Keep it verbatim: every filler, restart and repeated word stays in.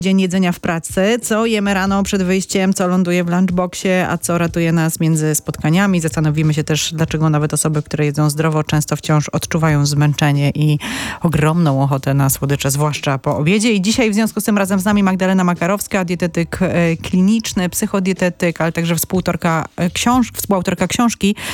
Dzień jedzenia w pracy. Co jemy rano przed wyjściem, co ląduje w lunchboxie, a co ratuje nas między spotkaniami. Zastanowimy się też, dlaczego nawet osoby, które jedzą zdrowo, często wciąż odczuwają zmęczenie i ogromną ochotę na słodycze, zwłaszcza po obiedzie. I dzisiaj w związku z tym razem z nami Magdalena Makarowska, dietetyk kliniczny, psychodietetyk, ale także współautorka, książ- współautorka książki